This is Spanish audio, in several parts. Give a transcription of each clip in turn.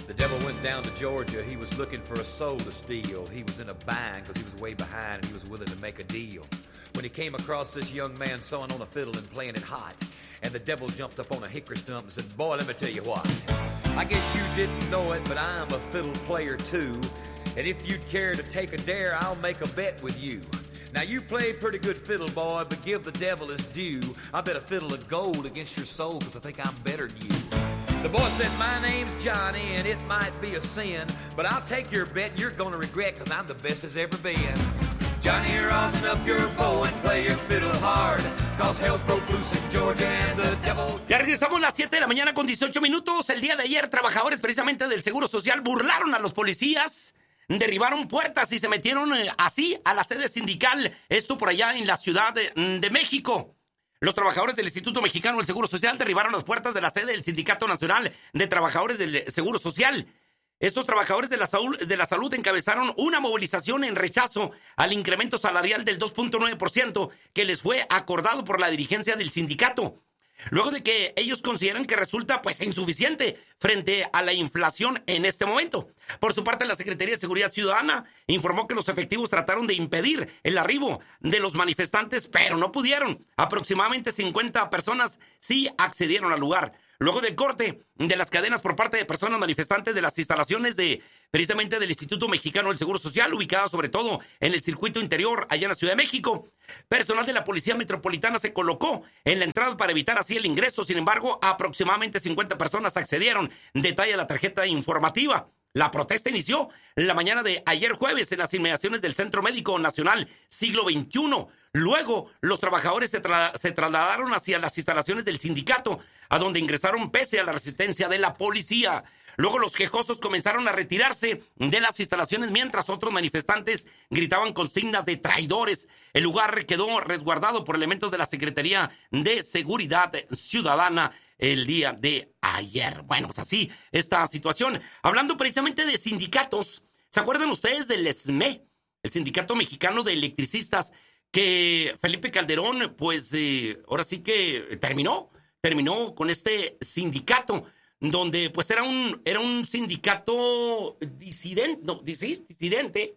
The devil went down to Georgia. He was looking for a soul to steal. He was in a bind because he was way behind and he was willing to make a deal. When he came across this young man sawing on a fiddle and playing it hot, and the devil jumped up on a hickory stump and said, boy, let me tell you what. I guess you didn't know it, but I'm a fiddle player too. And if you'd care to take a dare, I'll make a bet with you. Now you play pretty good fiddle, boy, but give the devil his due. I bet a fiddle of gold against your soul, because I think I'm better than you. The boy said, my name's Johnny, and it might be a sin, but I'll take your bet and you're gonna regret, because I'm the best as ever been. Johnny, rosin up your bow and play your fiddle hard, cause hell's broke loose in Georgia and the devil... Ya regresamos a las 7 de la mañana con 18 minutos. El día de ayer, trabajadores precisamente del Seguro Social burlaron a los policías, derribaron puertas y se metieron así a la sede sindical, esto por allá en la Ciudad de México. Los trabajadores del Instituto Mexicano del Seguro Social derribaron las puertas de la sede del Sindicato Nacional de Trabajadores del Seguro Social. Estos trabajadores de la salud encabezaron una movilización en rechazo al incremento salarial del 2.9% que les fue acordado por la dirigencia del sindicato. Luego de que ellos consideran que resulta insuficiente frente a la inflación en este momento. Por su parte, la Secretaría de Seguridad Ciudadana informó que los efectivos trataron de impedir el arribo de los manifestantes, pero no pudieron. Aproximadamente 50 personas sí accedieron al lugar. Luego del corte de las cadenas por parte de personas manifestantes de las instalaciones precisamente del Instituto Mexicano del Seguro Social, ubicadas sobre todo en el circuito interior, allá en la Ciudad de México, personal de la Policía Metropolitana se colocó en la entrada para evitar así el ingreso. Sin embargo, aproximadamente 50 personas accedieron. Detalla la tarjeta informativa. La protesta inició la mañana de ayer jueves en las inmediaciones del Centro Médico Nacional Siglo XXI. Luego, los trabajadores se trasladaron hacia las instalaciones del sindicato, a donde ingresaron pese a la resistencia de la policía. Luego los quejosos comenzaron a retirarse de las instalaciones mientras otros manifestantes gritaban consignas de traidores. El lugar quedó resguardado por elementos de la Secretaría de Seguridad Ciudadana el día de ayer. Bueno, pues así esta situación. Hablando precisamente de sindicatos, ¿se acuerdan ustedes del SME, el Sindicato Mexicano de Electricistas, que Felipe Calderón, ahora sí que terminó con este sindicato, donde pues era un sindicato disidente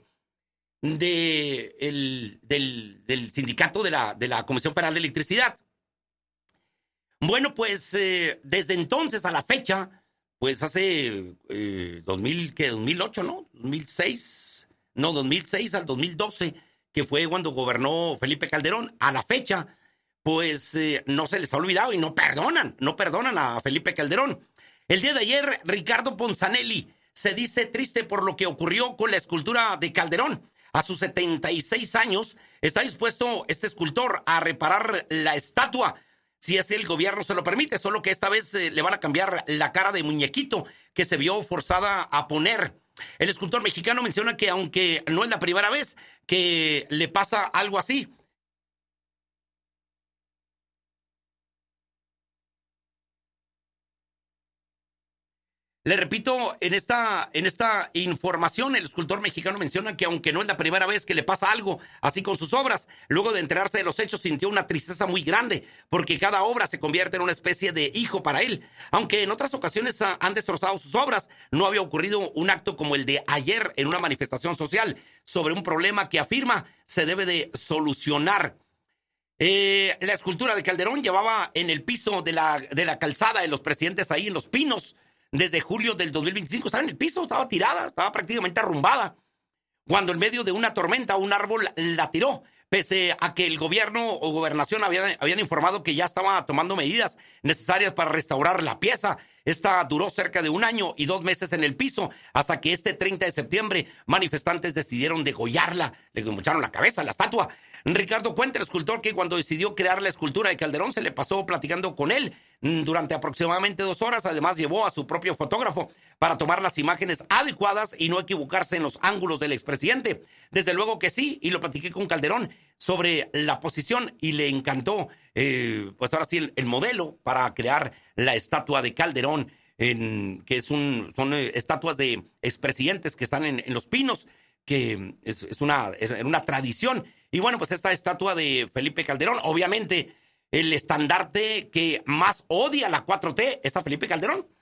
del sindicato de la Comisión Federal de Electricidad. Bueno, pues desde entonces a la fecha, pues hace 2008, ¿no? 2006 al 2012, que fue cuando gobernó Felipe Calderón, a la fecha, pues no se les ha olvidado y no perdonan a Felipe Calderón. El día de ayer, Ricardo Ponzanelli se dice triste por lo que ocurrió con la escultura de Calderón. A sus 76 años, está dispuesto este escultor a reparar la estatua, si es el gobierno se lo permite, solo que esta vez le van a cambiar la cara de muñequito que se vio forzada a poner. El escultor mexicano menciona que aunque no es la primera vez que le pasa algo así, le repito, en esta información, el escultor mexicano menciona que aunque no es la primera vez que le pasa algo así con sus obras, luego de enterarse de los hechos sintió una tristeza muy grande, porque cada obra se convierte en una especie de hijo para él. Aunque en otras ocasiones han destrozado sus obras, no había ocurrido un acto como el de ayer en una manifestación social sobre un problema que afirma se debe de solucionar. La escultura de Calderón llevaba en el piso de la calzada de los Presidentes ahí en Los Pinos, desde julio del 2025, estaba en el piso, estaba tirada, estaba prácticamente arrumbada, cuando en medio de una tormenta un árbol la tiró, pese a que el gobierno o gobernación habían informado que ya estaba tomando medidas necesarias para restaurar la pieza. Esta duró cerca de 1 año y 2 meses en el piso, hasta que este 30 de septiembre manifestantes decidieron degollarla, le mocharon la cabeza a la estatua. Ricardo cuenta, el escultor, que cuando decidió crear la escultura de Calderón se le pasó platicando con él durante aproximadamente 2 horas. Además llevó a su propio fotógrafo para tomar las imágenes adecuadas y no equivocarse en los ángulos del expresidente. Desde luego que sí, y lo platiqué con Calderón sobre la posición y le encantó, pues ahora sí, el modelo para crear la estatua de Calderón, que son estatuas de expresidentes que están en Los Pinos, que es una tradición. Y bueno, pues esta estatua de Felipe Calderón, obviamente el estandarte que más odia la 4T es a Felipe Calderón.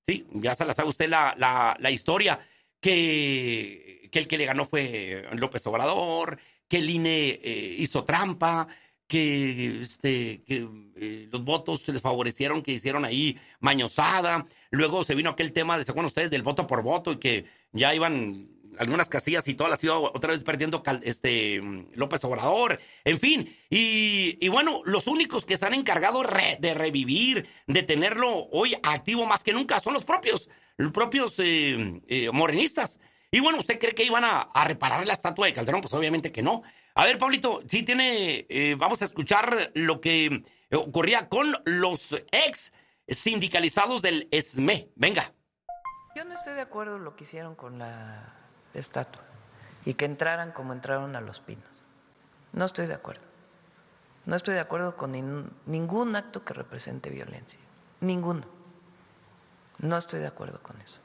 Sí, ya se la sabe usted la historia, que el que le ganó fue López Obrador, que el INE hizo trampa, que los votos se les favorecieron, que hicieron ahí mañosada. Luego se vino aquel tema de, según ustedes, del voto por voto y que ya iban algunas casillas y todas las iba otra vez perdiendo López Obrador. En fin, y bueno, los únicos que se han encargado de revivir, de tenerlo hoy activo más que nunca, son los propios morenistas. Y bueno, ¿usted cree que iban a reparar la estatua de Calderón? Pues obviamente que no. A ver, Pablito, sí tiene, vamos a escuchar lo que ocurría con los ex sindicalizados del SME. Venga. Yo no estoy de acuerdo en lo que hicieron con la estatua y que entraran como entraron a Los Pinos. No estoy de acuerdo. No estoy de acuerdo con ningún acto que represente violencia. Ninguno. No estoy de acuerdo con eso.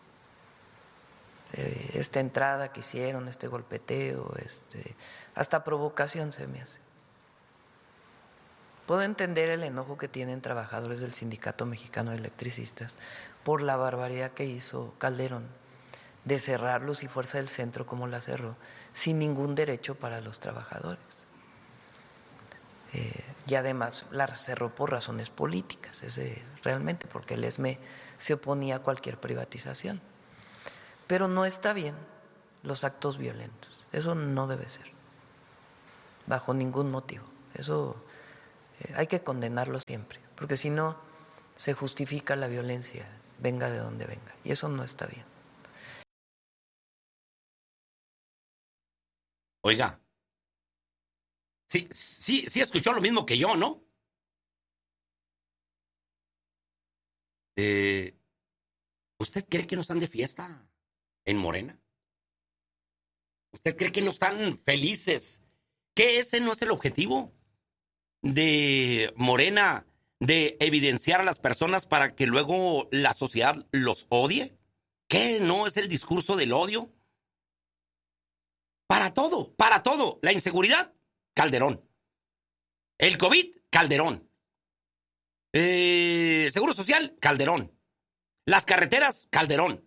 Esta entrada que hicieron, este golpeteo, hasta provocación se me hace. Puedo entender el enojo que tienen trabajadores del Sindicato Mexicano de Electricistas por la barbaridad que hizo Calderón de cerrar Luz y Fuerza del Centro como la cerró, sin ningún derecho para los trabajadores. Y además la cerró por razones políticas, realmente, porque el SME se oponía a cualquier privatización. Pero no está bien los actos violentos. Eso no debe ser, bajo ningún motivo. Eso hay que condenarlo siempre, porque si no, se justifica la violencia, venga de donde venga. Y eso no está bien. Oiga, sí escuchó lo mismo que yo, ¿no? ¿Usted cree que no están de fiesta en Morena? ¿Usted cree que no están felices? ¿Que ese no es el objetivo de Morena, de evidenciar a las personas para que luego la sociedad los odie? ¿Qué no es el discurso del odio? Para todo. La inseguridad, Calderón. El COVID, Calderón. Seguro Social, Calderón. Las carreteras, Calderón.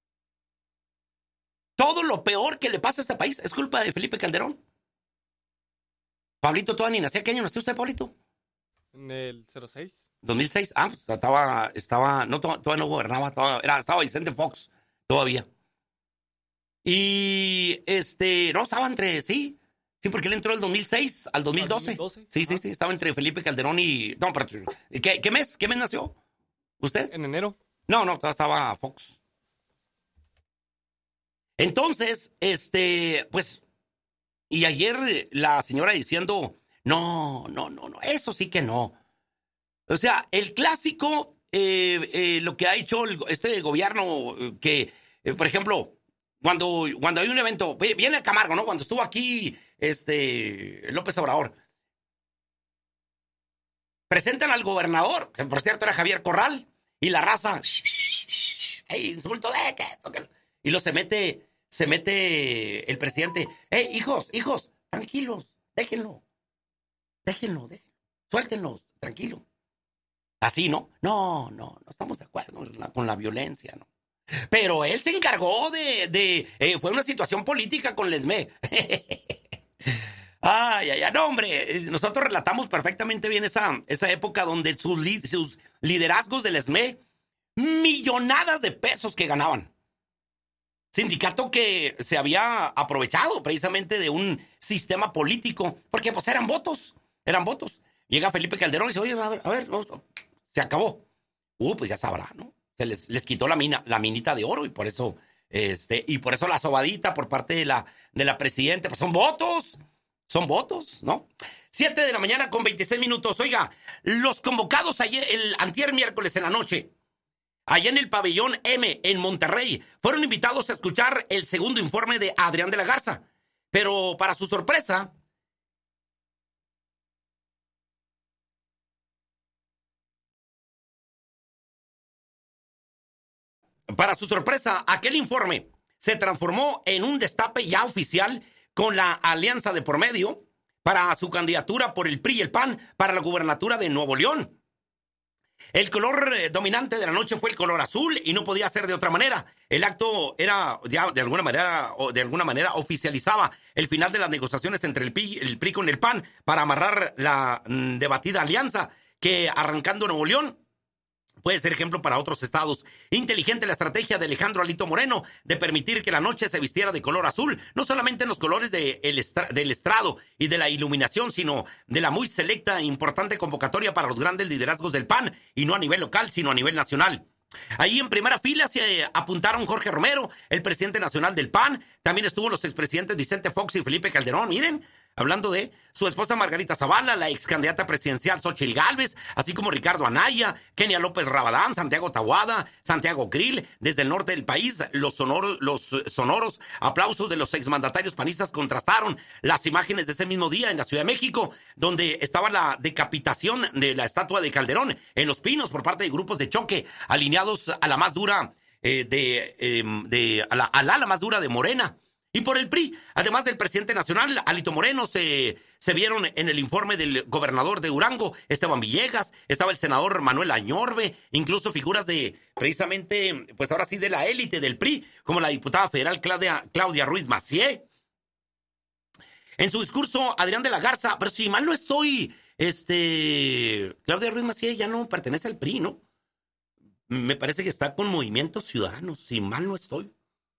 Todo lo peor que le pasa a este país es culpa de Felipe Calderón. Pablito, todavía ni nacía. ¿Qué año nació usted, Pablito? En el 06. 2006. Ah, pues estaba, no, todavía no gobernaba, estaba Vicente Fox todavía. Y no, estaba entre, sí, porque él entró del 2006 al 2012. Sí, estaba entre Felipe Calderón y, no, pero, ¿qué mes nació usted? En enero. No, todavía estaba Fox. Entonces, pues, y ayer la señora diciendo, no, eso sí que no. O sea, el clásico, lo que ha hecho este gobierno, que, por ejemplo, cuando hay un evento, viene a Camargo, ¿no? Cuando estuvo aquí, López Obrador, presentan al gobernador, que por cierto era Javier Corral, y la raza, ¡ey, insulto de que esto, que... Y luego se mete el presidente, hijos, tranquilos, déjenlo, suéltenlos, tranquilo. Así, ¿no? No estamos de acuerdo con la violencia, ¿no? Pero él se encargó fue una situación política con el SME. No, hombre, nosotros relatamos perfectamente bien esa época donde sus liderazgos del SME, millonadas de pesos que ganaban. Sindicato que se había aprovechado precisamente de un sistema político, porque pues eran votos. Llega Felipe Calderón y dice, oye, a ver, se acabó. Pues ya sabrá, ¿no? Se les quitó la minita de oro y por eso la sobadita por parte de la presidenta, pues son votos, ¿no? 7:26 a.m. Oiga, los convocados ayer, el antier miércoles en la noche, allá en el pabellón M en Monterrey, fueron invitados a escuchar el segundo informe de Adrián de la Garza. Pero para su sorpresa, aquel informe se transformó en un destape ya oficial con la alianza de por medio para su candidatura por el PRI y el PAN para la gubernatura de Nuevo León. El color dominante de la noche fue el color azul y no podía ser de otra manera. El acto era ya de alguna manera oficializaba el final de las negociaciones entre el PRI con el PAN para amarrar la debatida alianza que, arrancando Nuevo León, puede ser ejemplo para otros estados. Inteligente la estrategia de Alejandro Alito Moreno de permitir que la noche se vistiera de color azul, no solamente en los colores del estrado y de la iluminación, sino de la muy selecta e importante convocatoria para los grandes liderazgos del PAN, y no a nivel local, sino a nivel nacional. Ahí en primera fila se apuntaron Jorge Romero, el presidente nacional del PAN. También estuvo los expresidentes Vicente Fox y Felipe Calderón. Miren, hablando de su esposa Margarita Zavala, la ex candidata presidencial Xóchitl Gálvez, así como Ricardo Anaya, Kenia López Rabadán, Santiago Tahuada, Santiago Krill. Desde el norte del país, los sonoros aplausos de los exmandatarios panistas contrastaron las imágenes de ese mismo día en la Ciudad de México, donde estaba la decapitación de la estatua de Calderón en Los Pinos por parte de grupos de choque alineados a la más dura al ala más dura de Morena. Y por el PRI, además del presidente nacional, Alito Moreno, se vieron en el informe del gobernador de Durango, Esteban Villegas, estaba el senador Manuel Añorbe, incluso figuras de, precisamente, pues ahora sí, de la élite del PRI, como la diputada federal Claudia Ruiz Massieu. En su discurso, Adrián de la Garza, pero si mal no estoy, Claudia Ruiz Massieu ya no pertenece al PRI, ¿no? Me parece que está con Movimiento Ciudadano, si mal no estoy.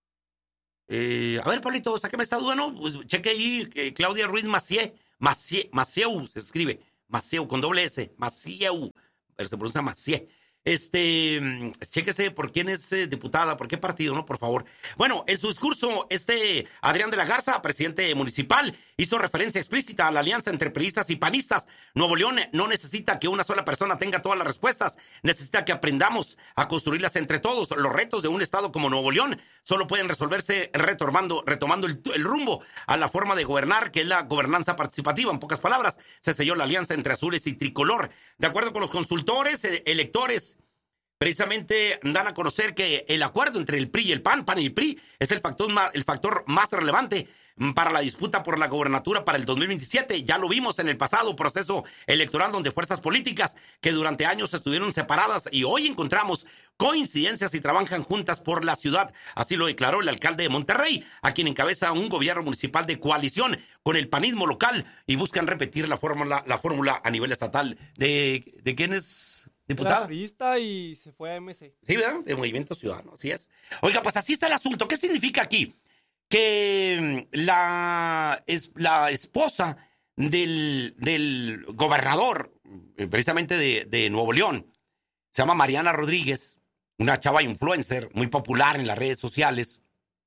A ver, Pablito, sáqueme esta duda, ¿no? Pues cheque ahí, Claudia Ruiz Massieu, se escribe, Massieu, con doble S, Massieu, pero se pronuncia Massieu. Chéquese por quién es diputada, por qué partido, ¿no? Por favor. Bueno, en su discurso, Adrián de la Garza, presidente municipal, hizo referencia explícita a la alianza entre priistas y panistas. Nuevo León no necesita que una sola persona tenga todas las respuestas, necesita que aprendamos a construirlas entre todos. Los retos de un estado como Nuevo León solo pueden resolverse retomando el rumbo a la forma de gobernar, que es la gobernanza participativa. En pocas palabras, se selló la alianza entre azules y tricolor. De acuerdo con los consultores, electores, precisamente dan a conocer que el acuerdo entre el PRI y el PAN y el PRI, es el factor más relevante para la disputa por la gobernatura para el 2027. Ya lo vimos en el pasado proceso electoral, donde fuerzas políticas que durante años estuvieron separadas y hoy encontramos coincidencias y trabajan juntas por la ciudad. Así lo declaró el alcalde de Monterrey, a quien encabeza un gobierno municipal de coalición con el panismo local, y buscan repetir la fórmula a nivel estatal. ¿De quién es diputada? Priista y se fue a MC. Sí, ¿verdad? De Movimiento Ciudadano, así es. Oiga, pues así está el asunto. ¿Qué significa aquí? Que la esposa del gobernador, precisamente de Nuevo León, se llama Mariana Rodríguez, una chava influencer muy popular en las redes sociales,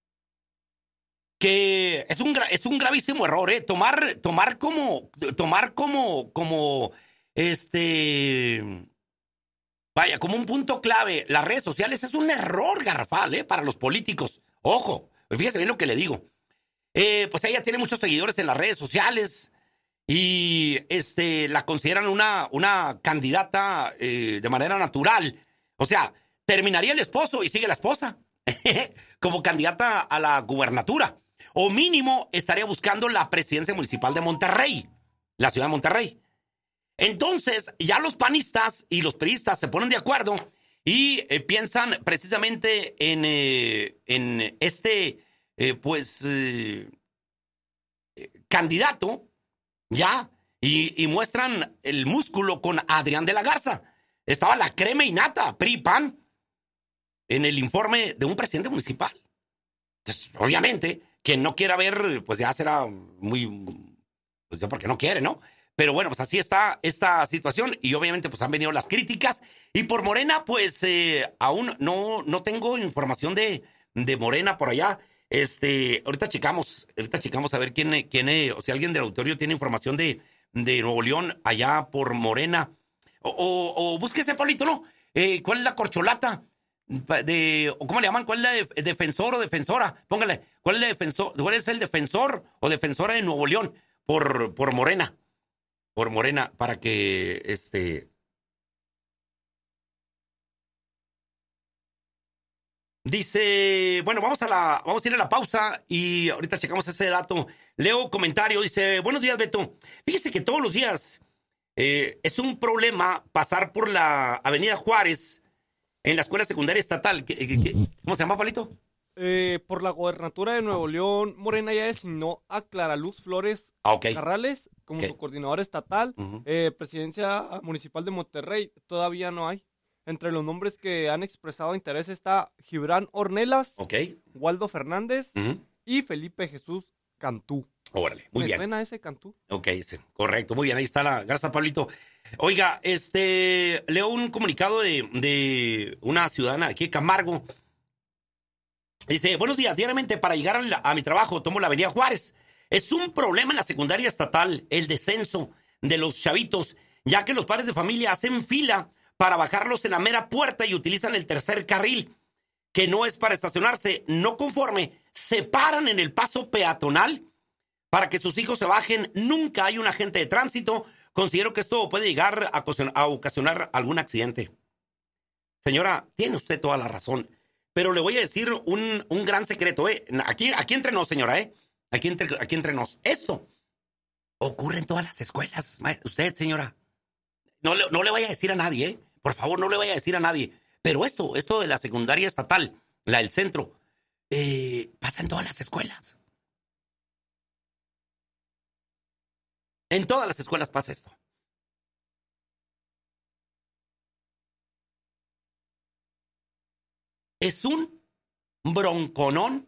que es un gravísimo error, tomar como un punto clave las redes sociales. Es un error garrafal, para los políticos. Ojo, fíjese bien lo que le digo. Pues ella tiene muchos seguidores en las redes sociales y la consideran una candidata de manera natural. O sea, terminaría el esposo y sigue la esposa como candidata a la gubernatura. O mínimo estaría buscando la presidencia municipal de Monterrey, la ciudad de Monterrey. Entonces, ya los panistas y los priistas se ponen de acuerdo y piensan precisamente en candidato, ya, y muestran el músculo con Adrián de la Garza. Estaba la crema innata, PRI-PAN, en el informe de un presidente municipal. Entonces, obviamente, quien no quiera ver, pues ya será pues ya porque no quiere, ¿no? Pero bueno, pues así está esta situación y obviamente pues han venido las críticas. Y por Morena, pues aún no tengo información de Morena por allá. Ahorita checamos a ver quién o si alguien del auditorio tiene información de Nuevo León allá por Morena. O búsquese, Pablito, ¿no? ¿Cuál es la corcholata? O ¿cómo le llaman? ¿Cuál es la defensor o defensora? Póngale, ¿cuál es el defensor o defensora de Nuevo León por Morena? Por Morena, para que dice, bueno, vamos a ir a la pausa y ahorita checamos ese dato. Leo comentario, dice, buenos días, Beto. Fíjese que todos los días Es un problema pasar por la Avenida Juárez en la escuela secundaria estatal. ¿Cómo se llama, Palito? Por la gobernatura de Nuevo León, Morena ya designó a Clara Luz Flores Carrales como su coordinadora estatal. Presidencia municipal de Monterrey todavía no hay. Entre los nombres que han expresado interés está Gibran Ornelas, Waldo Fernández y Felipe Jesús Cantú. Órale, muy bien. ¿Me suena ese Cantú? Ok, sí, correcto, muy bien, ahí está la... Gracias, Pablito. Oiga, leo un comunicado de una ciudadana aquí, Camargo. Dice, buenos días, diariamente para llegar a mi trabajo tomo la avenida Juárez. Es un problema en la secundaria estatal el descenso de los chavitos, ya que los padres de familia hacen fila para bajarlos en la mera puerta y utilizan el tercer carril, que no es para estacionarse. No conforme, se paran en el paso peatonal para que sus hijos se bajen. Nunca hay un agente de tránsito. Considero que esto puede llegar a ocasionar algún accidente. Señora, tiene usted toda la razón. Pero le voy a decir un gran secreto, Aquí entre nos, señora, Aquí entre nos. Esto ocurre en todas las escuelas. Usted, señora, no le vaya a decir a nadie, Por favor, no le vaya a decir a nadie. Pero esto de la secundaria estatal, la del centro, pasa en todas las escuelas. En todas las escuelas pasa esto. Es un bronconón.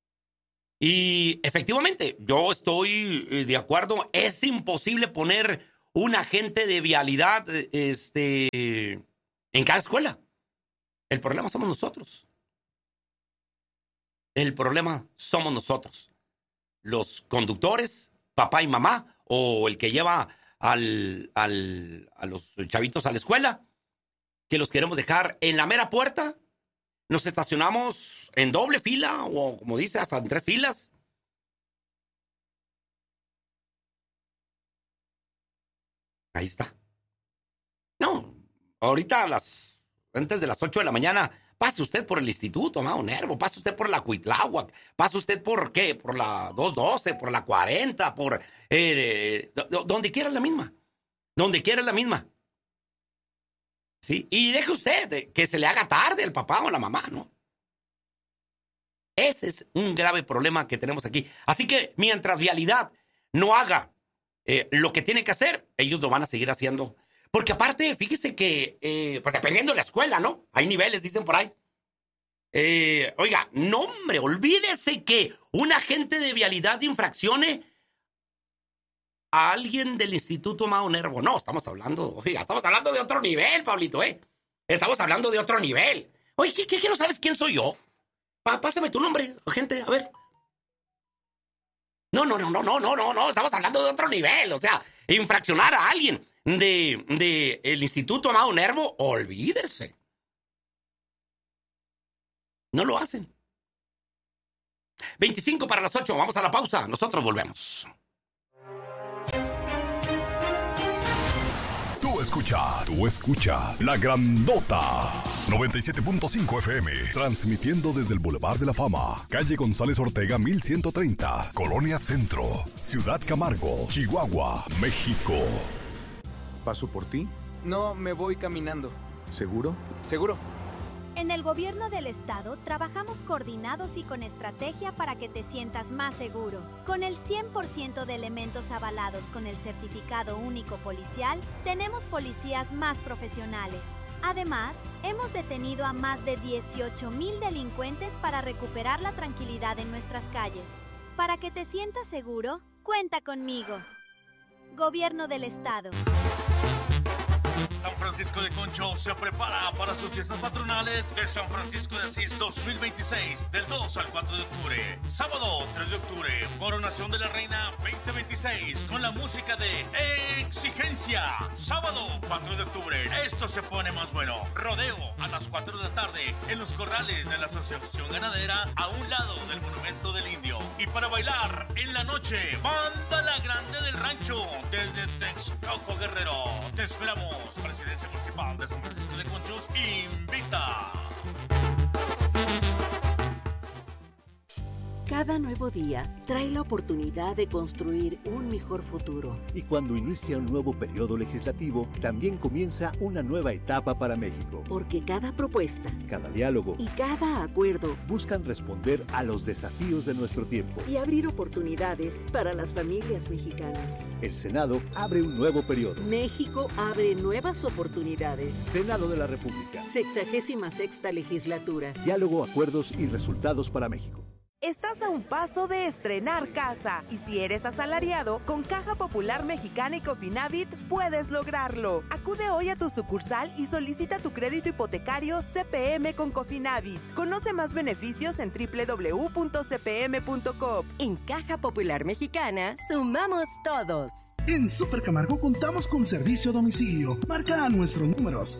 Y efectivamente, yo estoy de acuerdo. Es imposible poner un agente de vialidad en cada escuela. El problema somos nosotros. El problema somos nosotros. Los conductores, papá y mamá, o el que lleva a los chavitos a la escuela, que los queremos dejar en la mera puerta. Nos estacionamos en doble fila o, como dice, hasta en 3 filas. Ahí está. No, ahorita antes de las 8 de la mañana, pase usted por el Instituto Amado Nervo, pase usted por la Cuitláhuac, pase usted por ¿qué? Por la 212, por la 40, por... donde quiera es la misma. Donde quiera es la misma. ¿Sí? Y deje usted que se le haga tarde al papá o a la mamá, ¿no? Ese es un grave problema que tenemos aquí. Así que mientras Vialidad no haga lo que tiene que hacer, ellos lo van a seguir haciendo. Porque aparte, fíjese que, pues dependiendo de la escuela, ¿no? Hay niveles, dicen por ahí. Oiga, no, hombre, olvídese que un agente de Vialidad infraccione a alguien del Instituto Amado Nervo. No, estamos hablando de otro nivel, Pablito, Estamos hablando de otro nivel. Oye, ¿qué no sabes quién soy yo? Pásame tu nombre, gente, a ver. No, estamos hablando de otro nivel. O sea, infraccionar a alguien de el Instituto Amado Nervo, olvídese. No lo hacen. 25 para las 8, vamos a la pausa, nosotros volvemos. Tú escuchas La Grandota 97.5 FM, transmitiendo desde el Boulevard de la Fama, calle González Ortega 1130, Colonia Centro, Ciudad Camargo, Chihuahua, México. ¿Paso por ti? No, me voy caminando. ¿Seguro? Seguro. En el gobierno del estado trabajamos coordinados y con estrategia para que te sientas más seguro. Con el 100% de elementos avalados con el certificado único policial, tenemos policías más profesionales. Además, hemos detenido a más de 18,000 delincuentes para recuperar la tranquilidad en nuestras calles. Para que te sientas seguro, cuenta conmigo. Gobierno del estado. San Francisco de Concho se prepara para sus fiestas patronales de San Francisco de Asís 2026, del 2 al 4 de octubre. Sábado 3 de octubre, Coronación de la Reina 2026, con la música de Exigencia. Sábado 4 de octubre, esto se pone más bueno. Rodeo a las 4 de la tarde en los corrales de la Asociación Ganadera, a un lado del Monumento del Indio. Y para bailar en la noche, Banda La Grande del Rancho, desde Texcoco, Guerrero. Te esperamos. Presidencia Municipal de San Francisco de Conchos invita. Cada nuevo día trae la oportunidad de construir un mejor futuro. Y cuando inicia un nuevo periodo legislativo, también comienza una nueva etapa para México. Porque cada propuesta, cada diálogo y cada acuerdo buscan responder a los desafíos de nuestro tiempo y abrir oportunidades para las familias mexicanas. El Senado abre un nuevo periodo. México abre nuevas oportunidades. Senado de la República. 66ª legislatura. Diálogo, acuerdos y resultados para México. Estás a un paso de estrenar casa y si eres asalariado, con Caja Popular Mexicana y Cofinavit puedes lograrlo. Acude hoy a tu sucursal y solicita tu crédito hipotecario CPM con Cofinavit. Conoce más beneficios en www.cpm.com. En Caja Popular Mexicana, sumamos todos. En Super Camargo contamos con servicio a domicilio. Marca a nuestros números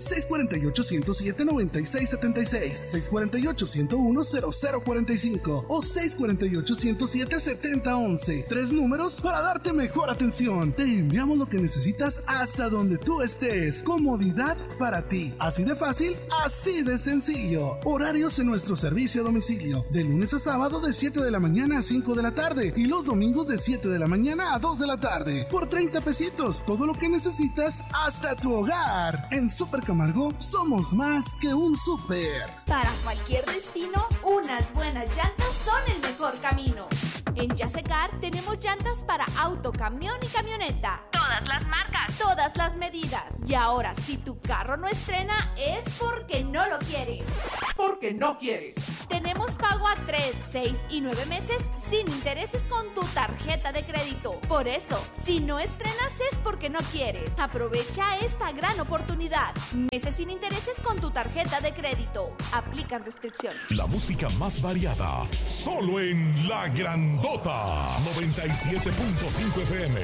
648-107-9676, 648-101-0045 o 648-107-7011. 3 números para darte mejor atención. Te enviamos lo que necesitas hasta donde tú estés. Comodidad para ti. Así de fácil, así de sencillo. Horarios en nuestro servicio a domicilio. De lunes a sábado de 7 de la mañana a 5 de la tarde y los domingos de 7 de la mañana a 2 de la tarde. Por 30 pesitos, todo lo que necesitas hasta tu hogar. En Super Camargo somos más que un súper. Para cualquier destino, unas buenas llantas son el mejor camino. En Yasecar tenemos llantas para auto, camión y camioneta. Todas las marcas, todas las medidas. Y ahora, si tu carro no estrena, es porque no lo quieres. Porque no quieres. Tenemos pago a 3, 6 y 9 meses sin intereses con tu tarjeta de crédito. Por eso, si no estrenas es porque no quieres. Aprovecha esta gran oportunidad. Meses sin intereses con tu tarjeta de crédito. Aplican restricciones. La música más variada, solo en La Grandota 97.5 FM.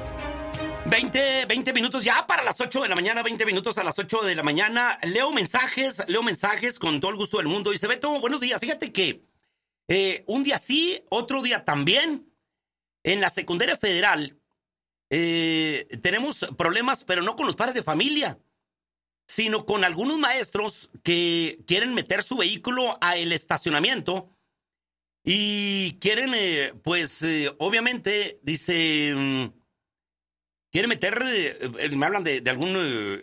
20 minutos ya para las 8 de la mañana, 20 minutos a las 8 de la mañana. Leo mensajes con todo el gusto del mundo. Dice, Beto, buenos días. Fíjate que un día sí, otro día también. En la secundaria federal tenemos problemas, pero no con los padres de familia, sino con algunos maestros que quieren meter su vehículo al estacionamiento y quieren, obviamente, dice... quieren meter, me hablan de algún,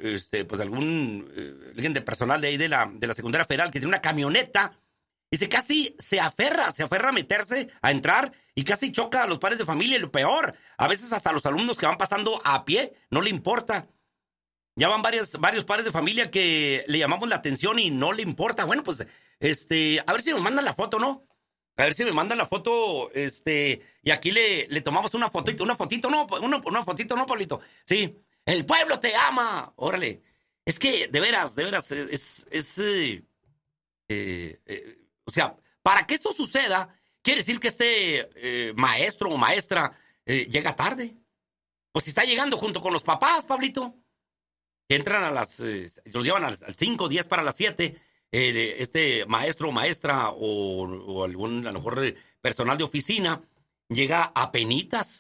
alguien de personal de ahí de la secundaria federal que tiene una camioneta. Dice, casi se aferra a meterse, a entrar y casi choca a los padres de familia. Y lo peor, a veces hasta los alumnos que van pasando a pie, no le importa. Ya van varios padres de familia que le llamamos la atención y no le importa. Bueno, pues, a ver si me mandan la foto, ¿no? A ver si me mandan la foto, y aquí le tomamos una fotito, ¿no, Pablito? Sí, el pueblo te ama, órale. Es que, de veras, o sea, para que esto suceda, quiere decir que este maestro o maestra llega tarde. Pues si está llegando junto con los papás, Pablito, que entran los llevan al 5, 10 para las 7, este maestro o maestra o algún, a lo mejor, personal de oficina, llega a penitas.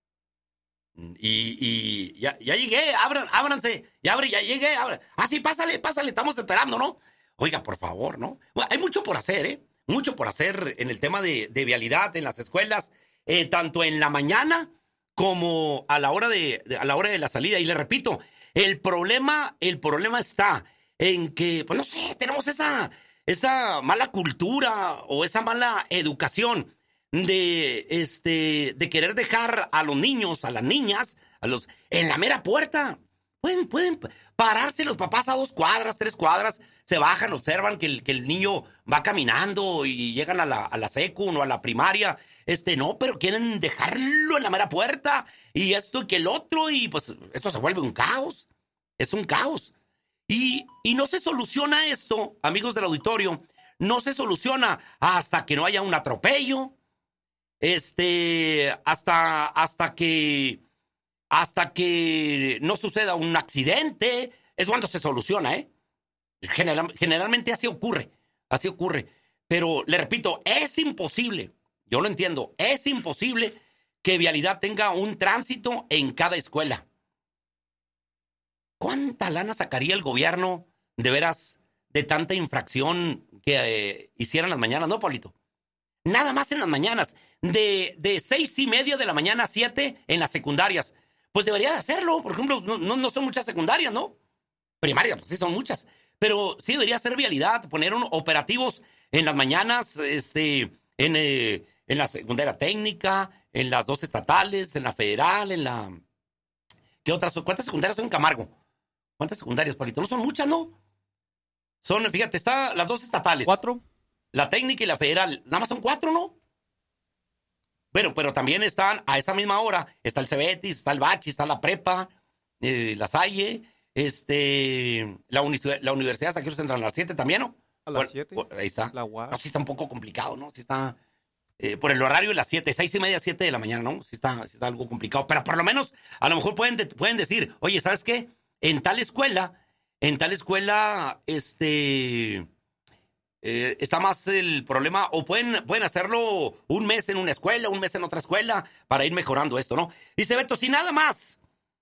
Y ya llegué, ábranse, ya llegué, ah, sí, pásale, estamos esperando, ¿no? Oiga, por favor, ¿no? Bueno, hay mucho por hacer, mucho por hacer en el tema de vialidad en las escuelas, tanto en la mañana como a la hora de la salida. Y le repito, el problema está en que, pues no sé, tenemos esa mala cultura o esa mala educación de querer dejar a los niños, a las niñas, en la mera puerta. Pueden pararse los papás a 2 cuadras, 3 cuadras, se bajan, observan que el niño va caminando y llegan a la secu o a la primaria. No, pero quieren dejarlo en la mera puerta y esto y que el otro, y pues esto se vuelve un caos. Es un caos. Y no se soluciona esto, amigos del auditorio, no se soluciona hasta que no haya un atropello, hasta que no suceda un accidente, es cuando se soluciona, Generalmente así ocurre. Pero, le repito, es imposible, yo lo entiendo, es imposible que vialidad tenga un tránsito en cada escuela. ¿Cuánta lana sacaría el gobierno, de veras, de tanta infracción que hicieran las mañanas, no, Pablito? nada más en las mañanas, de 6:30 de la mañana a 7 en las secundarias. Pues debería de hacerlo. Por ejemplo, no son muchas secundarias, ¿no? Primarias, pues sí son muchas. Pero sí debería ser vialidad, poner operativos en las mañanas, en la secundaria técnica, en las 2 estatales, en la federal, en la... ¿Qué otras? ¿Cuántas secundarias son en Camargo? ¿Cuántas secundarias, Pablito? No son muchas, ¿no? Son, fíjate, está las 2 estatales. 4. La técnica y la federal. Nada más son 4, ¿no? Bueno, pero también están, a esa misma hora, está el Cebetis, está el Bachi, está la Prepa, la Salle, la Universidad de San Carlos entran a las 7 también, ¿no? A las 7. Ahí está. La UAS. No, sí está un poco complicado, ¿no? Sí está... por el horario de las 7, 6:30, 7 de la mañana, ¿no? Sí está algo complicado. Pero por lo menos, a lo mejor pueden decir, oye, ¿sabes qué? En tal escuela, está más el problema, o pueden hacerlo un mes en una escuela, un mes en otra escuela, para ir mejorando esto, ¿no? Dice Beto, si nada más,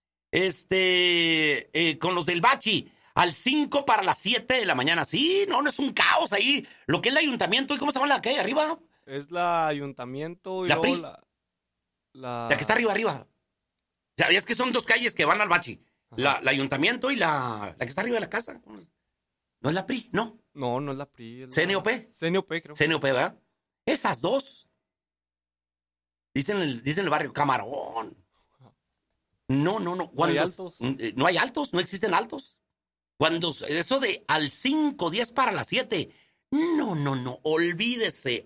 con los del Bachi, al 5 para las 7 de la mañana. Sí, no es un caos ahí. Lo que es el ayuntamiento, ¿y cómo se llama la calle arriba? Es la ayuntamiento y la luego PRI. La que está arriba. ¿Sabías que son 2 calles que van al Bachi? La ayuntamiento y la que está arriba de la casa. ¿No es la PRI? No. No es la PRI. ¿CNOP? CNOP, creo. CNOP, ¿verdad? Esas 2. Dicen el barrio Camarón. No. No hay altos. No hay altos, no existen altos. Cuando eso de al 5, 10 para las 7. No. Olvídese.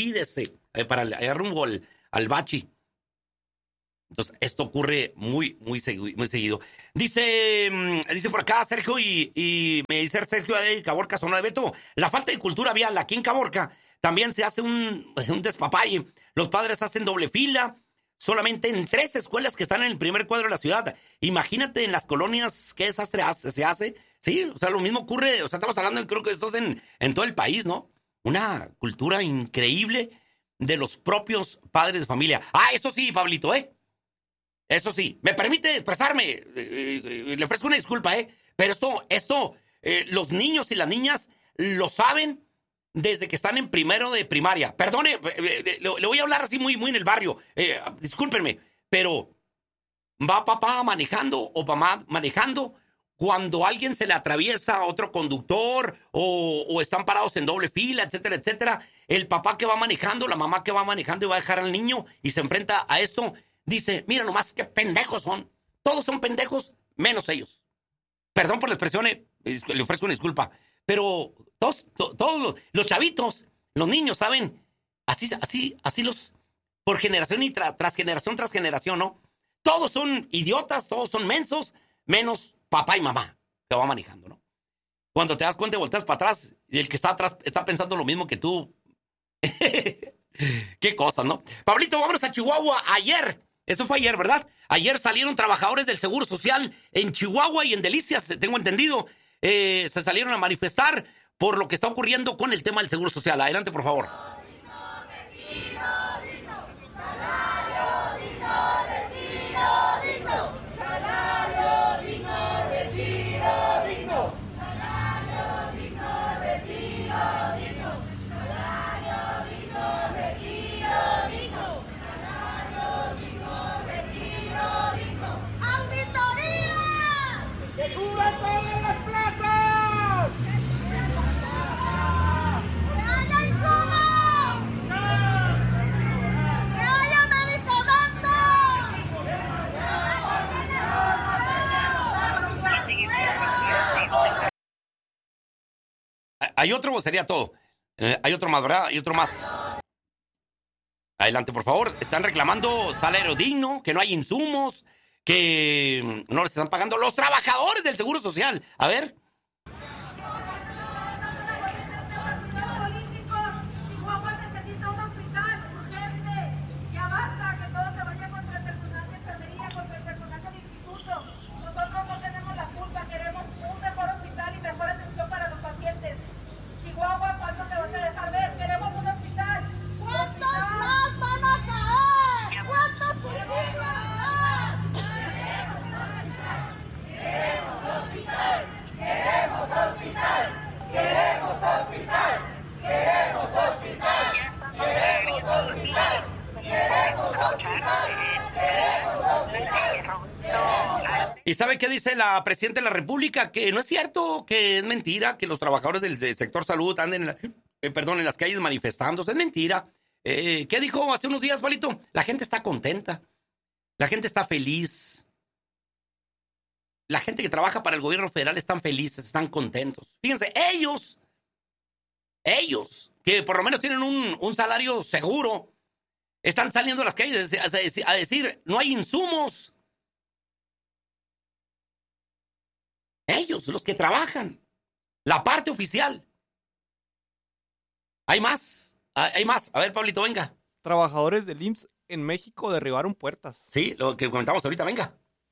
Para rumbo al Bachi. Entonces, esto ocurre muy seguido. Dice por acá Sergio y me dice Sergio de Caborca, Sonora de Beto, la falta de cultura vial aquí en Caborca también se hace un despapalle. Los padres hacen doble fila, solamente en 3 escuelas que están en el primer cuadro de la ciudad. Imagínate en las colonias qué desastre se hace. Sí, o sea, lo mismo ocurre, o sea, estamos hablando, creo que esto es en todo el país, ¿no? Una cultura increíble de los propios padres de familia. Eso sí, Pablito, eso sí, me permite expresarme, le ofrezco una disculpa, pero esto los niños y las niñas lo saben desde que están en primero de primaria. Perdone, le voy a hablar así muy en el barrio, discúlpenme, pero va papá manejando o mamá manejando cuando alguien se le atraviesa a otro conductor o están parados en doble fila, etcétera, etcétera. El papá que va manejando, la mamá que va manejando y va a dejar al niño y se enfrenta a esto... Dice, mira nomás qué pendejos son. Todos son pendejos, menos ellos. Perdón por la expresión, le ofrezco una disculpa. Pero todos los chavitos, los niños, ¿saben? Así los... Por generación y tras generación, ¿no? Todos son idiotas, todos son mensos, menos papá y mamá que va manejando, ¿no? Cuando te das cuenta y volteas para atrás, y el que está atrás está pensando lo mismo que tú. Qué cosas, ¿no? Pablito, vámonos a Chihuahua. Esto fue ayer, ¿verdad? Ayer salieron trabajadores del Seguro Social en Chihuahua y en Delicias, tengo entendido. Se salieron a manifestar por lo que está ocurriendo con el tema del Seguro Social. Adelante, por favor. ¿Hay otro o sería todo? Hay otro más, ¿verdad? Hay otro más. Adelante, por favor. Están reclamando salario digno, que no hay insumos, que no les están pagando los trabajadores del Seguro Social. A ver. ¿Y sabe qué dice la presidenta de la República? Que no es cierto, que es mentira, que los trabajadores del sector salud anden en las calles manifestándose. Es mentira. ¿Qué dijo hace unos días, Palito? La gente está contenta. La gente está feliz. La gente que trabaja para el gobierno federal están felices, están contentos. Fíjense, ellos, que por lo menos tienen un salario seguro, están saliendo a las calles a decir, no hay insumos. Ellos, los que trabajan, la parte oficial. Hay más. A ver, Pablito, venga. Trabajadores del IMSS en México derribaron puertas. Sí, lo que comentamos ahorita, venga.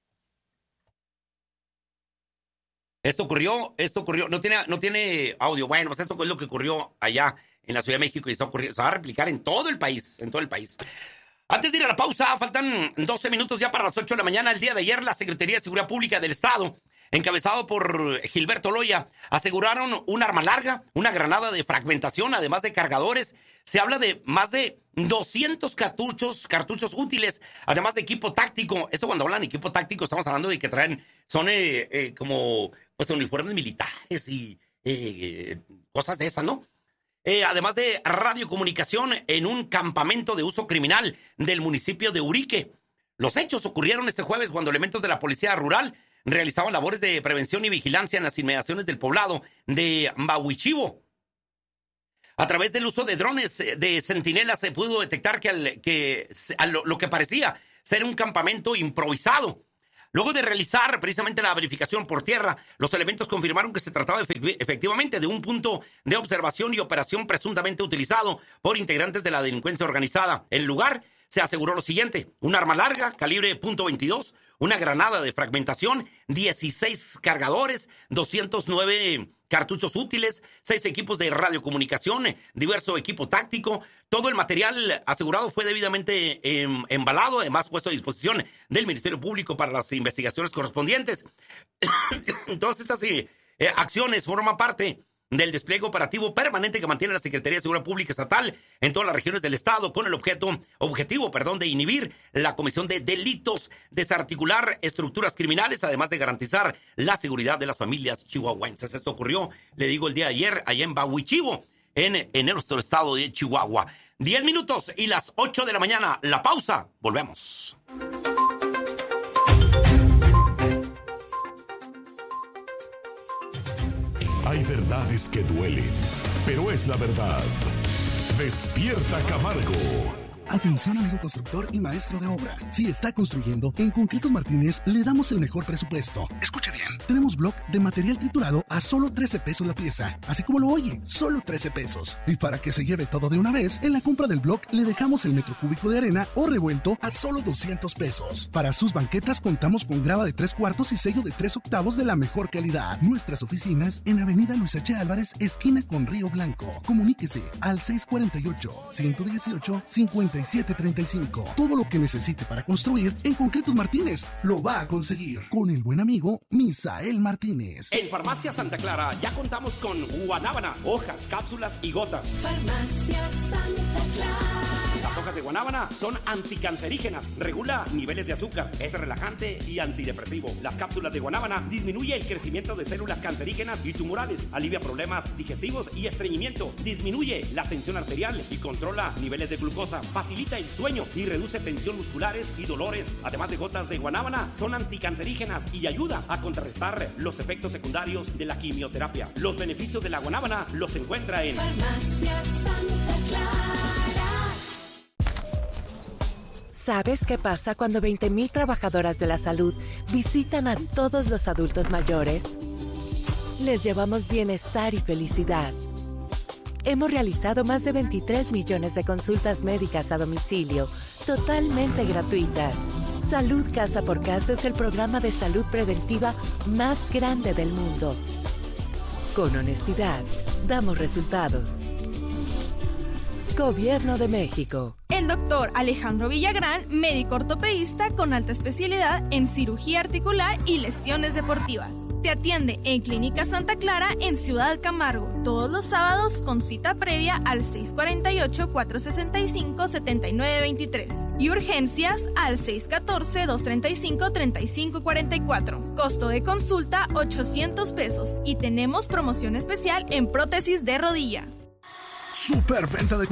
Esto ocurrió, no tiene audio. Bueno, pues esto es lo que ocurrió allá en la Ciudad de México y se va a replicar en todo el país, Antes de ir a la pausa, faltan 12 minutos ya para las 8 de la mañana. El día de ayer, la Secretaría de Seguridad Pública del Estado, encabezado por Gilberto Loya, aseguraron un arma larga, una granada de fragmentación, además de cargadores. Se habla de más de 200 cartuchos útiles, además de equipo táctico. Esto cuando hablan de equipo táctico, estamos hablando de que son como pues uniformes militares y cosas de esas, ¿no? Además de radiocomunicación en un campamento de uso criminal del municipio de Urique. Los hechos ocurrieron este jueves cuando elementos de la Policía Rural realizaban labores de prevención y vigilancia en las inmediaciones del poblado de Bahuichivo. A través del uso de drones de centinelas se pudo detectar lo que parecía ser un campamento improvisado. Luego de realizar precisamente la verificación por tierra, los elementos confirmaron que se trataba efectivamente de un punto de observación y operación presuntamente utilizado por integrantes de la delincuencia organizada. En el lugar se aseguró lo siguiente: un arma larga, calibre .22, una granada de fragmentación, 16 cargadores, 209 cartuchos útiles, 6 equipos de radiocomunicación, diverso equipo táctico. Todo el material asegurado fue debidamente embalado, además puesto a disposición del Ministerio Público para las investigaciones correspondientes. Todas estas acciones forman parte del despliegue operativo permanente que mantiene la Secretaría de Seguridad Pública Estatal en todas las regiones del Estado, con el objetivo de inhibir la comisión de delitos, desarticular estructuras criminales, además de garantizar la seguridad de las familias chihuahuenses. Esto ocurrió, le digo, el día de ayer allá en Bahuichivo, en nuestro estado de Chihuahua. 10 minutos y las 8 de la mañana. La pausa. Volvemos. Hay verdades que duelen, pero es la verdad. Despierta Camargo. Atención, amigo constructor y maestro de obra. Si está construyendo, en Concretos Martínez le damos el mejor presupuesto. Escuche bien. Tenemos block de material triturado a solo 13 pesos la pieza. Así como lo oye, solo 13 pesos. Y para que se lleve todo de una vez, en la compra del block le dejamos el metro cúbico de arena o revuelto a solo 200 pesos. Para sus banquetas contamos con grava de 3/4 y sello de 3/8 de la mejor calidad. Nuestras oficinas en Avenida Luis H. Álvarez, esquina con Río Blanco. Comuníquese al 648-118-5735. Todo lo que necesite para construir, en Concretos Martínez lo va a conseguir. Con el buen amigo Misael Martínez. En Farmacia Santa Clara ya contamos con guanábana, hojas, cápsulas y gotas. Farmacia Santa Clara. Las hojas de guanábana son anticancerígenas, regula niveles de azúcar, es relajante y antidepresivo. Las cápsulas de guanábana disminuye el crecimiento de células cancerígenas y tumorales, alivia problemas digestivos y estreñimiento, disminuye la tensión arterial y controla niveles de glucosa, facilita el sueño y reduce tensión musculares y dolores. Además de gotas de guanábana, son anticancerígenas y ayuda a contrarrestar los efectos secundarios de la quimioterapia. Los beneficios de la guanábana los encuentra en Farmacia Santa Clara. ¿Sabes qué pasa cuando 20,000 trabajadoras de la salud visitan a todos los adultos mayores? Les llevamos bienestar y felicidad. Hemos realizado más de 23 millones de consultas médicas a domicilio, totalmente gratuitas. Salud Casa por Casa es el programa de salud preventiva más grande del mundo. Con honestidad, damos resultados. Gobierno de México. El doctor Alejandro Villagrán, médico ortopedista con alta especialidad en cirugía articular y lesiones deportivas. Te atiende en Clínica Santa Clara en Ciudad Camargo, todos los sábados con cita previa al 648-465-7923 y urgencias al 614-235-3544. Costo de consulta $800 y tenemos promoción especial en prótesis de rodilla. Superventa de